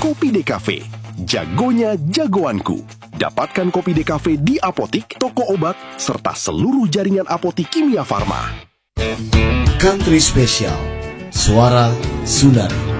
Kopi Decafe. Jagonya jagoanku. Dapatkan Kopi Decafe di apotik, toko obat, serta seluruh jaringan apotik Kimia Farma. Country Special, Suara Sundari.